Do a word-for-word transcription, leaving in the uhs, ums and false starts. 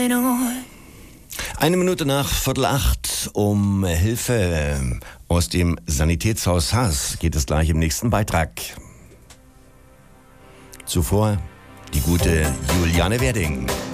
Eine Minute nach Viertel acht um Hilfe aus dem Sanitätshaus Haas geht es gleich im nächsten Beitrag. Zuvor die gute Juliane Werding.